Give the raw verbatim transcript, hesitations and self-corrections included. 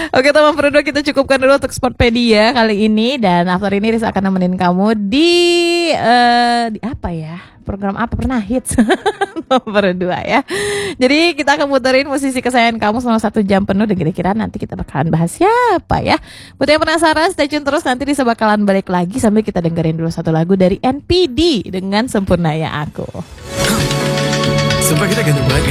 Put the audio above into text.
Oke teman berdua, kita cukupkan dulu untuk Sportpedia kali ini. Dan after ini Riz akan nemenin kamu di uh, Di apa ya, program apa, pernah hits nomor dua ya. Jadi kita akan muterin musisi kesayangan kamu selama satu jam penuh. Dan kira-kira nanti kita bakalan bahas siapa ya. Buat yang penasaran, stay tune terus, nanti Risa bakalan balik lagi. Sambil kita dengerin dulu satu lagu dari N P D dengan Sempurna Ya Aku. Sumpah kita ganteng banget.